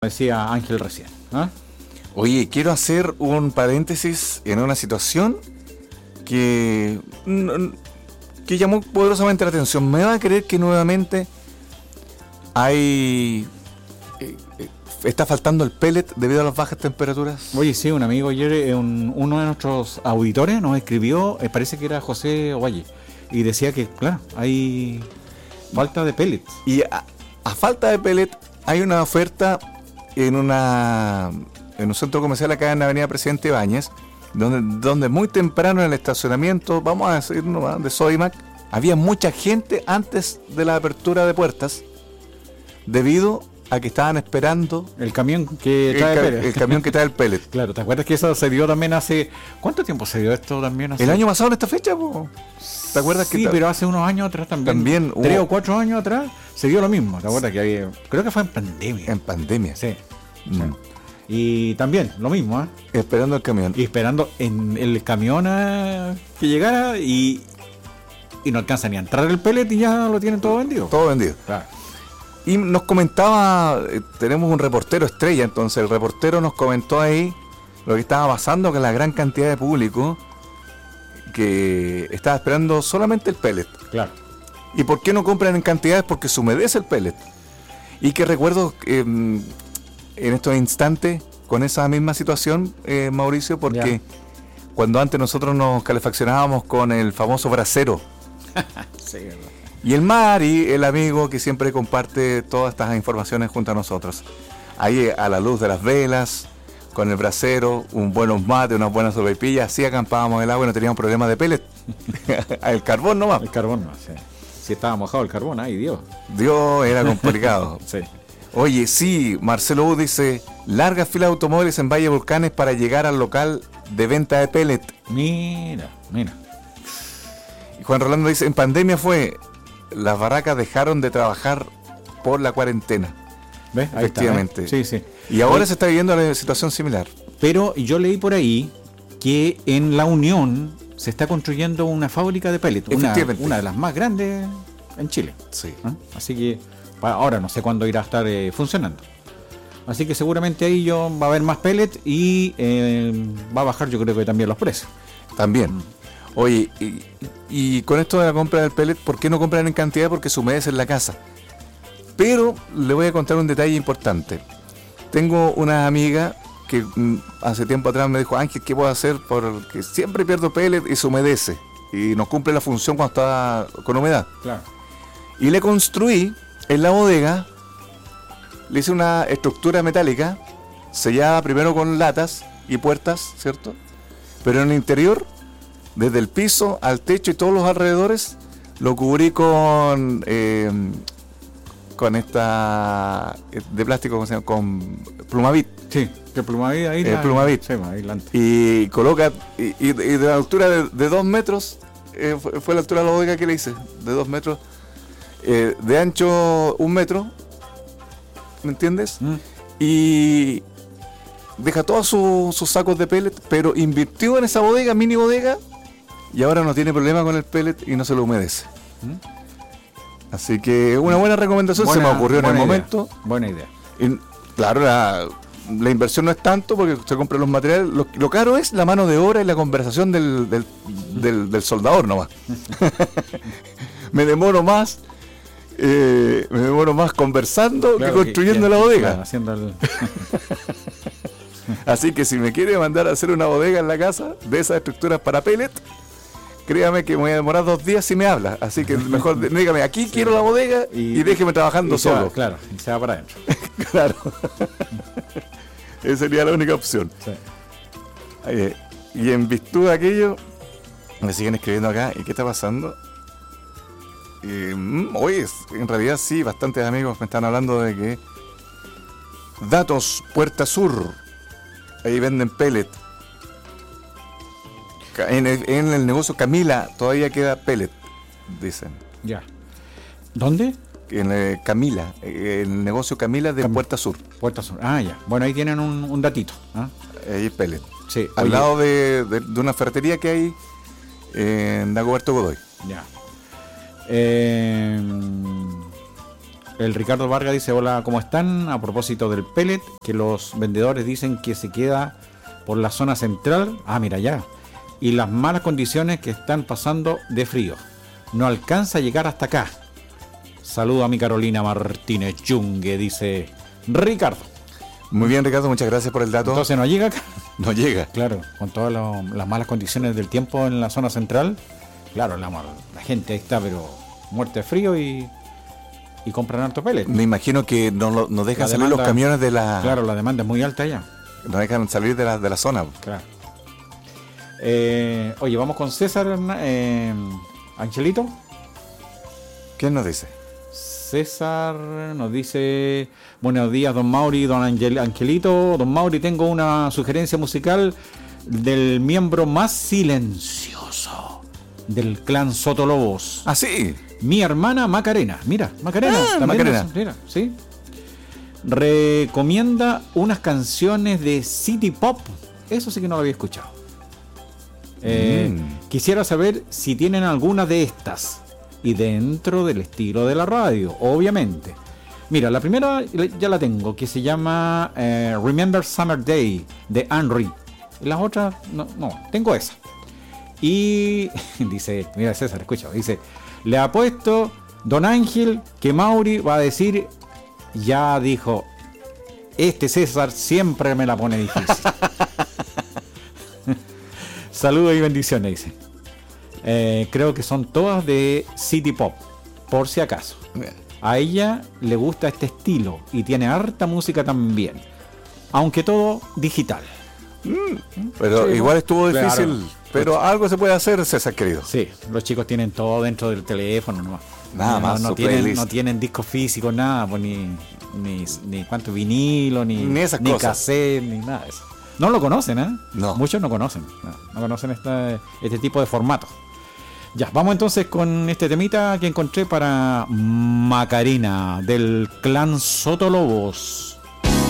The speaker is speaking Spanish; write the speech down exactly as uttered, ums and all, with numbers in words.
Decía Ángel recién. ¿Ah? Oye, quiero hacer un paréntesis en una situación que, que llamó poderosamente la atención. ¿Me va a creer que nuevamente hay eh, eh, está faltando el pellet debido a las bajas temperaturas? Oye, sí, un amigo ayer, eh, un, uno de nuestros auditores nos escribió, eh, parece que era José Ovalle, y decía que, claro, hay falta de pellet. Y a, a falta de pellet hay una oferta en una en un centro comercial acá en la avenida Presidente Ibáñez, donde, donde muy temprano en el estacionamiento, vamos a decir nomás, de Sodimac, había mucha gente antes de la apertura de puertas, debido a que estaban esperando el camión que trae el, ca- pellet. el camión que trae el pellet. Claro, ¿te acuerdas que eso se dio también hace... ¿Cuánto tiempo se dio esto también? Hace... El año pasado en esta fecha, po. ¿Te acuerdas sí, que ta- pero hace unos años atrás también, también tres hubo- o cuatro años atrás, se dio lo mismo. ¿Te acuerdas que había... Creo que fue en pandemia. en pandemia? Sí. Mm. sí. Y también, lo mismo, ¿eh? Esperando el camión. Y esperando en el camión a que llegara y, y no alcanza ni a entrar el pellet y ya lo tienen todo vendido. Todo vendido. Claro. Y nos comentaba, eh, tenemos un reportero estrella, entonces el reportero nos comentó ahí lo que estaba pasando con la gran cantidad de público que estaba esperando solamente el pellet. Claro. ¿Y por qué no compran en cantidades? Porque se humedece el pellet. Y que recuerdo eh, en estos instantes con esa misma situación, eh, Mauricio, porque Ya. cuando antes nosotros nos calefaccionábamos con el famoso brasero, Sí, verdad. y el Mari, el amigo que siempre comparte todas estas informaciones junto a nosotros. Ahí a la luz de las velas, con el brasero, un buenos mates, unas buenas sopaipillas, así acampábamos el agua y no teníamos problemas de pellet. El carbón nomás. El carbón no, sí. Si estaba mojado el carbón, ay Dios. Dios, era complicado. Sí. Oye, sí, Marcelo U dice, largas filas de automóviles en Valle Volcanes para llegar al local de venta de pellet. Mira, mira. Y Juan Rolando dice, en pandemia fue, las barracas dejaron de trabajar por la cuarentena. ¿Ves? Ahí Efectivamente. está, ¿eh? Sí, sí. Y ahora Oye, se está viviendo una situación similar. pero yo leí por ahí que en La Unión se está construyendo una fábrica de pellet, una, Efectivamente. una de las más grandes en Chile. Sí. ¿Ah? Así que pa- ahora no sé cuándo irá a estar eh, funcionando. Así que seguramente ahí yo va a haber más pellet y eh, va a bajar yo creo que también los precios. También. Oye, y, y con esto de la compra del pellet, ¿por qué no compran en cantidad? Porque se humedece en la casa. Pero le voy a contar un detalle importante. Tengo una amiga que mm, hace tiempo atrás me dijo, Ángel, ¿qué puedo hacer? Porque siempre pierdo pellet y se humedece. Y no cumple la función cuando está con humedad. Claro. Y le construí en la bodega, le hice una estructura metálica, sellada primero con latas y puertas, ¿cierto? Pero en el interior, desde el piso al techo y todos los alrededores, lo cubrí con eh, con esta eh, de plástico, ¿cómo se llama? Con Plumavit. Sí, que Plumavit ahí. Eh, la- Plumavit. Sí, más adelante. Y coloca, y, y- y de la altura de, de dos metros, eh, fue, fue la altura de la bodega que le hice, de dos metros, eh, de ancho un metro, ¿me entiendes? Mm. Y deja todos sus sus sacos de pellet, pero invirtió en esa bodega, mini bodega, y ahora no tiene problema con el pellet y no se lo humedece. ¿Mm? Así que una buena recomendación se me Buena- ocurrió en el buena idea, momento. Buena idea. Y, claro, la, la inversión no es tanto porque se compran los materiales. Lo, lo caro es la mano de obra y la conversación del, del, del, del soldador nomás. me demoro más, eh, me demoro más conversando Claro, que construyendo la bodega. Claro, haciendo el... Así que si me quiere mandar a hacer una bodega en la casa de esas estructuras para pellet, créame que me voy a demorar dos días si me habla. Así que mejor de- dígame, aquí quiero la bodega y, Y- déjeme trabajando y se va, solo. claro, y se va para adentro. Claro. Esa sería la única opción. Sí. Eh, y en virtud de aquello, me siguen escribiendo acá. ¿Y qué está pasando? Eh, mm, oye, en realidad sí, bastantes amigos me están hablando de que Datos Puerta Sur, ahí venden pellet. Ca- En el, en el negocio Camila todavía queda pellet, dicen. Ya. ¿Dónde? En eh, Camila, eh, el negocio Camila de Cam- Puerta Sur, Puerta Sur. Ah, ya. Bueno, ahí tienen un, un datito. ¿Ah? ahí pellet. Sí. Al oye, lado de, de- de una ferretería que hay en Dagoberto Godoy. Ya. Eh, El Ricardo Vargas dice, hola, ¿cómo están? A propósito del pellet, que los vendedores dicen que se queda por la zona central. Ah, mira ya. Y las malas condiciones que están pasando de frío. No alcanza a llegar hasta acá. Saludo a mi Carolina Martínez Yungue, dice Ricardo. Muy bien, Ricardo, muchas gracias por el dato. Entonces no llega acá. No llega. Claro, con todas lo, las malas condiciones del tiempo en la zona central. Claro, la, la gente ahí está, pero muerte de frío y, y compran harto pellet. Me imagino que no, lo- no dejan La salir demanda- los camiones de la... Claro, la demanda es muy alta allá. No dejan salir de la, de la zona. Claro. Eh, oye, vamos con César eh, Angelito. ¿Quién nos dice? César nos dice, buenos días, don Mauri, don Angel- Angelito. Don Mauri, tengo una sugerencia musical del miembro más silencioso del clan Sotolobos. Ah, sí. Mi hermana Macarena. Mira, Macarena. Ah, también Macarena. nos- mira, sí. Recomienda unas canciones de City Pop. Eso sí que no lo había escuchado. Eh, Mm. Quisiera saber si tienen alguna de estas. Y dentro del estilo de la radio, obviamente. Mira, la primera ya la tengo, que se llama eh, Remember Summer Day, de Henry. Las otras, no, no, tengo esa. Y dice, mira César, escucha, dice, le apuesto, don Ángel, que Mauri va a decir, ya dijo, este César siempre me la pone difícil. Saludos y bendiciones, dice. Eh, creo que son todas de City Pop, por si acaso. A ella le gusta este estilo y tiene harta música también, aunque todo digital. Pero Sí, igual estuvo claro. difícil. Pero algo se puede hacer, César, querido. Sí, los chicos tienen todo dentro del teléfono nomás. Nada no, más, no su tienen, playlist. no tienen discos físicos, nada, pues ni, ni, ni cuánto vinilo, ni, Ni esas ni cosas. cassette, ni nada de eso. No lo conocen, ¿eh? No. Muchos no conocen, no, no conocen esta, este tipo de formato. Ya, vamos entonces con este temita que encontré para Macarena, del clan Sotolobos.